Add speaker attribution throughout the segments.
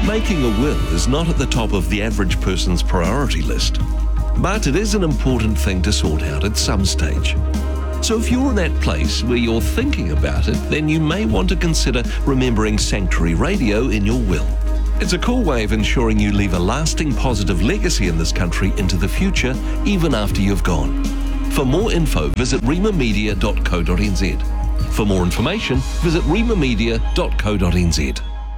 Speaker 1: Making a will is not at the top of the average person's priority list, but it is an important thing to sort out at some stage. So if you're in that place where you're thinking about it, then you may want to consider remembering Sanctuary Radio in your will. It's a cool way of ensuring you leave a lasting positive legacy in this country into the future, even after you've gone. For more info, visit rimamedia.co.nz. For more information, visit rimamedia.co.nz.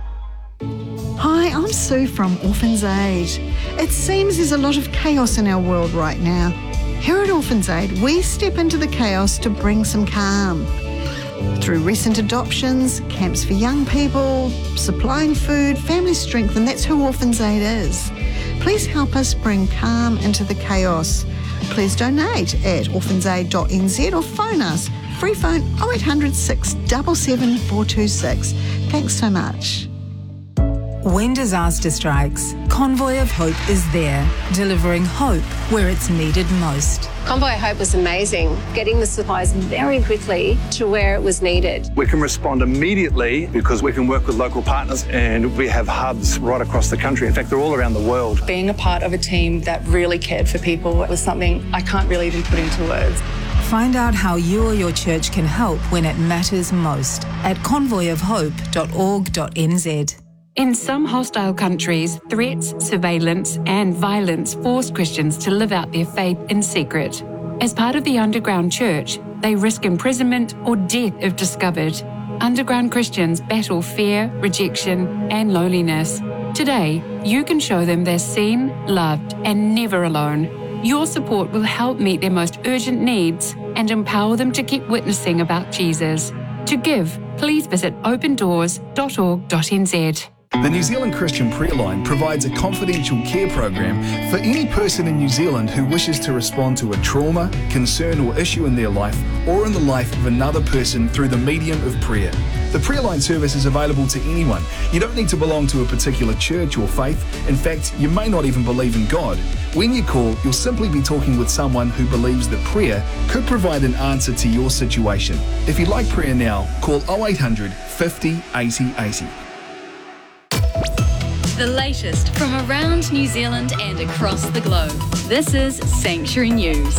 Speaker 2: Hi, I'm Sue from Orphans Aid. It seems there's a lot of chaos in our world right now. Here at Orphans Aid, we step into the chaos to bring some calm. Through recent adoptions, camps for young people, supplying food, family strength, and that's who Orphans Aid is. Please help us bring calm into the chaos. Please donate at orphansaid.nz or phone us. Free phone 0800 677 426. Thanks so much.
Speaker 3: When disaster strikes, Convoy of Hope is there, delivering hope where it's needed most.
Speaker 4: Convoy of Hope was amazing, getting the supplies very quickly to where it was needed.
Speaker 5: We can respond immediately because we can work with local partners, and we have hubs right across the country. In fact, they're all around the world.
Speaker 6: Being a part of a team that really cared for people was something I can't really even put into words.
Speaker 3: Find out how you or your church can help when it matters most at convoyofhope.org.nz.
Speaker 7: In some hostile countries, threats, surveillance and violence force Christians to live out their faith in secret. As part of the underground church, they risk imprisonment or death if discovered. Underground Christians battle fear, rejection and loneliness. Today, you can show them they're seen, loved and never alone. Your support will help meet their most urgent needs and empower them to keep witnessing about Jesus. To give, please visit opendoors.org.nz.
Speaker 8: The New Zealand Christian Prayer Line provides a confidential care program for any person in New Zealand who wishes to respond to a trauma, concern or issue in their life or in the life of another person through the medium of prayer. The Prayer Line service is available to anyone. You don't need to belong to a particular church or faith. In fact, you may not even believe in God. When you call, you'll simply be talking with someone who believes that prayer could provide an answer to your situation. If you'd like prayer now, call 0800 50 80 80.
Speaker 9: The latest from around New Zealand and across the globe. This is Sanctuary News.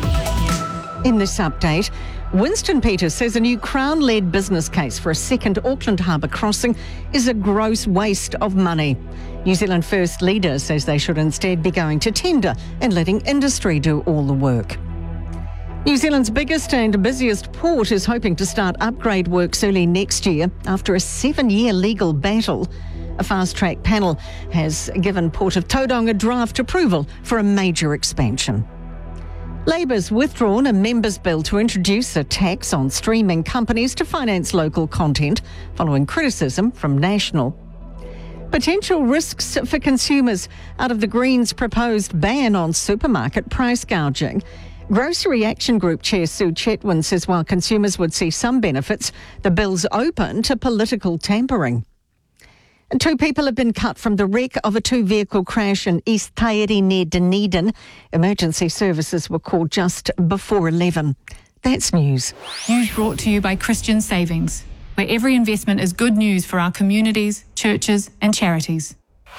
Speaker 2: In this update, Winston Peters says a new Crown-led business case for a second Auckland Harbour crossing is a gross waste of money. New Zealand First leader says they should instead be going to tender and letting industry do all the work. New Zealand's biggest and busiest port is hoping to start upgrade works early next year after a 7-year legal battle. A fast-track panel has given Port of Tauranga draft approval for a major expansion. Labour's withdrawn a members' bill to introduce a tax on streaming companies to finance local content, following criticism from National. Potential risks for consumers out of the Greens' proposed ban on supermarket price gouging. Grocery Action Group Chair Sue Chetwin says while consumers would see some benefits, the bill's open to political tampering. 2 people have been cut from the wreck of a 2-vehicle crash in East Tairi near Dunedin. Emergency services were called just before 11. That's news.
Speaker 10: News brought to you by Christian Savings, where every investment is good news for our communities, churches and charities.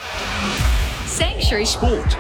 Speaker 9: Sanctuary Sport.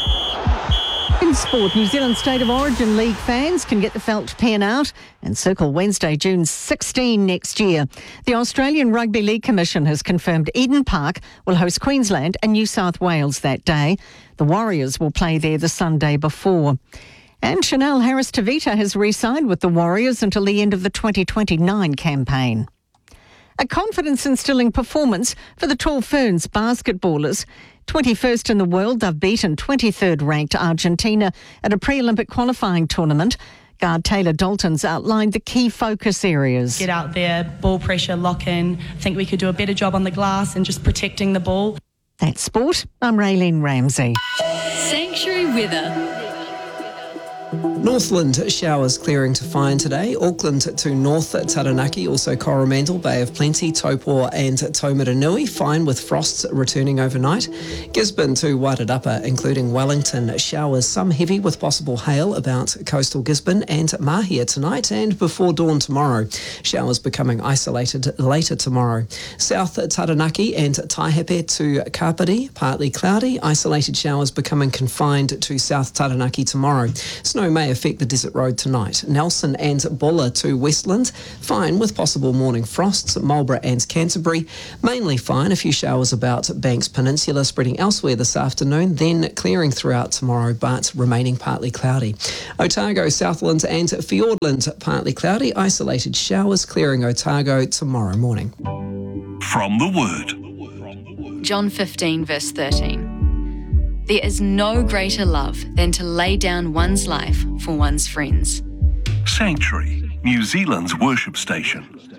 Speaker 2: In sport, New Zealand State of Origin League fans can get the felt pen out and circle Wednesday, June 16 next year. The Australian Rugby League Commission has confirmed Eden Park will host Queensland and New South Wales that day. The Warriors will play there the Sunday before. And Chanel Harris-Tavita has re-signed with the Warriors until the end of the 2029 campaign. A confidence-instilling performance for the Tall Ferns basketballers. 21st in the world, they've beaten 23rd ranked Argentina at a pre-Olympic qualifying tournament. Guard Taylor Dalton's outlined the key focus areas.
Speaker 11: Get out there, ball pressure, lock in. I think we could do a better job on the glass and just protecting the ball.
Speaker 2: That's sport. I'm Raylene Ramsey.
Speaker 9: Sanctuary weather.
Speaker 12: Northland showers clearing to fine today. Auckland to North Taranaki, also Coromandel, Bay of Plenty, Taupō and Taumaranui, fine with frosts returning overnight. Gisborne to Wairarapa, including Wellington, showers, some heavy with possible hail about coastal Gisborne and Mahia tonight and before dawn tomorrow. Showers becoming isolated later tomorrow. South Taranaki and Taihape to Kapiti, partly cloudy, isolated showers becoming confined to South Taranaki tomorrow. Snow may affect the desert road tonight. Nelson and Bulla to Westland, fine with possible morning frosts. Marlborough and Canterbury, mainly fine. A few showers about Banks Peninsula, spreading elsewhere this afternoon, then clearing throughout tomorrow, but remaining partly cloudy. Otago, Southland and Fiordland, partly cloudy. Isolated showers clearing Otago tomorrow morning.
Speaker 1: From the Word.
Speaker 9: John 15 verse 13. There is no greater love than to lay down one's life for one's friends.
Speaker 1: Sanctuary, New Zealand's worship station.